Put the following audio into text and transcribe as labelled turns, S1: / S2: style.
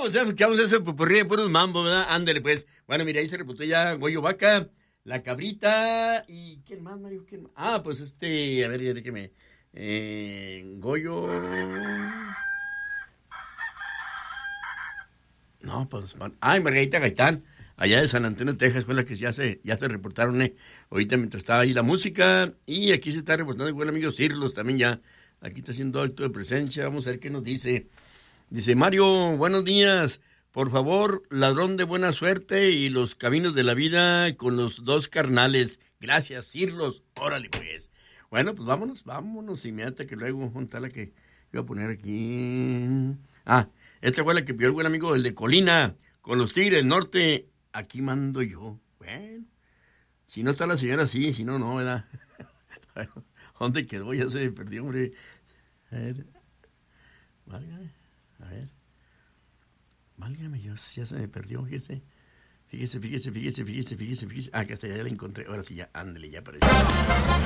S1: o sea, que vamos a hacer popurrí de puros mambo, ¿verdad? Ándale, pues. Bueno, mira, ahí se reportó ya Goyo Vaca, La Cabrita y... ¿Quién más, Mario? ¿Quién más? Ah, pues a ver, ya déjeme. Goyo... No, pues... Margarita Gaitán, allá de San Antonio, Texas, fue la que ya se reportaron, ahorita mientras estaba ahí la música. Y aquí se está reportando el buen amigo Cirlos también ya. Aquí está haciendo acto de presencia. Vamos a ver qué nos dice. Dice, Mario, buenos días. Por favor, ladrón de buena suerte y los caminos de la vida con los dos carnales. Gracias, Cirlos. Órale, pues. Bueno, pues vámonos inmediata que luego junta la que iba a poner aquí. Esta fue la que pidió el buen amigo, el de Colina, con los Tigres del Norte. Aquí mando yo. Bueno, si no está la señora, sí, si no, no, ¿verdad? Bueno, ¿dónde quedó? Ya se perdió, hombre. A ver. Válgame. A ver. Válgame, ya se me perdió, fíjese. Fíjese. Acá está, ya la encontré. Ahora sí, ya, ándale, ya apareció.